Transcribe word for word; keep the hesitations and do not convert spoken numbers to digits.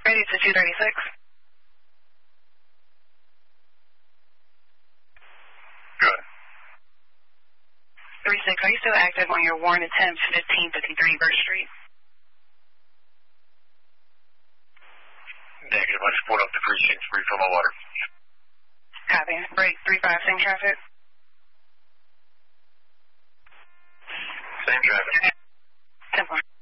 Ready to two thirty-six. Good. three six, are you still active on your warrant attempt fifteen fifty-three Birch Street? Negative. I just pulled up the precinct to refill my water. Copy. Break three five, same traffic? Same traffic. ten four.